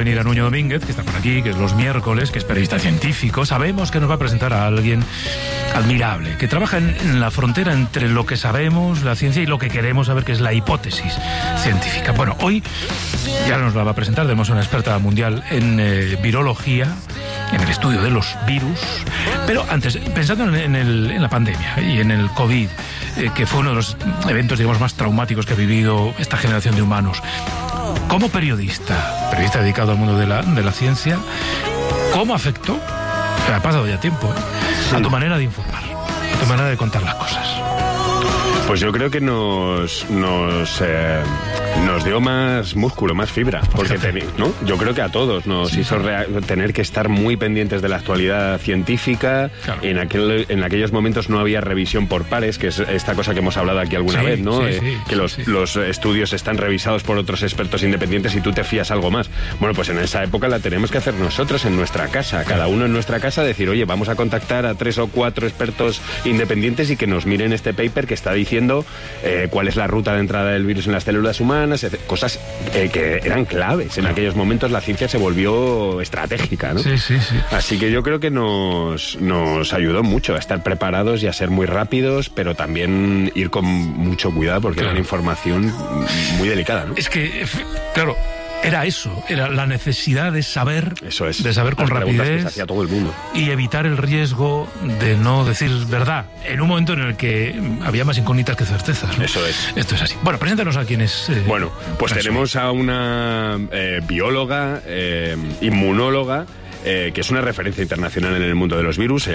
venir a Nuño Domínguez, que está por aquí, que es los miércoles, que es periodista científico. Sabemos que nos va a presentar a alguien admirable, que trabaja en la frontera entre lo que sabemos, la ciencia, y lo que queremos saber, que es la hipótesis científica. Bueno, hoy ya nos la va a presentar. Tenemos una experta mundial en virología, en el estudio de los virus. Pero antes, pensando en la pandemia y en el COVID, que fue uno de los eventos, digamos, más traumáticos que ha vivido esta generación de humanos, como periodista dedicado al mundo de la ciencia, ¿cómo afectó? Ha pasado ya tiempo, a tu manera de informar, a tu manera de contar las cosas. Pues yo creo que nos dio más músculo, más fibra, porque ¿no? Yo creo que a todos nos hizo tener que estar muy pendientes de la actualidad científica. Claro. En aquellos momentos no había revisión por pares, que es esta cosa que hemos hablado aquí alguna vez, ¿no? Los estudios están revisados por otros expertos independientes y tú te fías algo más. Bueno, pues en esa época la tenemos que hacer nosotros en nuestra casa, cada uno en nuestra casa, decir, oye, vamos a contactar a 3 o 4 expertos independientes y que nos miren este paper que está diciendo cuál es la ruta de entrada del virus en las células humanas, cosas que eran claves. En aquellos momentos la ciencia se volvió estratégica, ¿no? Sí. Así que yo creo que nos ayudó mucho a estar preparados y a ser muy rápidos, pero también ir con mucho cuidado porque era una información muy delicada, ¿no? Es que, claro, era la necesidad de saber, de saber con rapidez, que se hacía todo el mundo, y evitar el riesgo de no decir verdad en un momento en el que había más incógnitas que certezas, ¿no? Eso es. Esto es así. Bueno, preséntanos a quién es. Bueno, pues tenemos a una bióloga, inmunóloga, que es una referencia internacional en el mundo de los virus, se